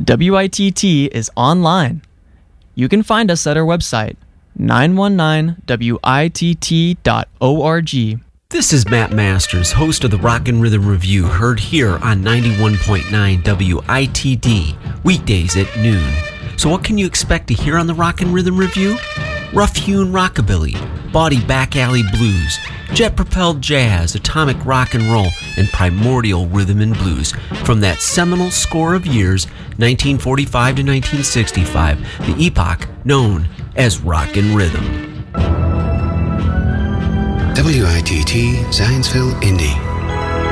WITT is online. You can find us at our website, 919witt.org. This is Matt Masters, host of the Rock and Rhythm Review, heard here on 91.9 WITD, weekdays at noon. So what can you expect to hear on the Rock and Rhythm Review? Rough-hewn rockabilly, bawdy back alley blues, jet-propelled jazz, atomic rock and roll, and primordial rhythm and blues from that seminal score of years, 1945 to 1965, the epoch known as Rock and Rhythm. WITT Zionsville, Indy.